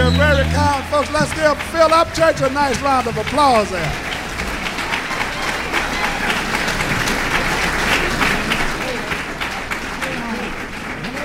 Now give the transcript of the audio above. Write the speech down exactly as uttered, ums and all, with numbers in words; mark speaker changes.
Speaker 1: You're very kind folks. Let's give Phil Upchurch a nice round of applause there.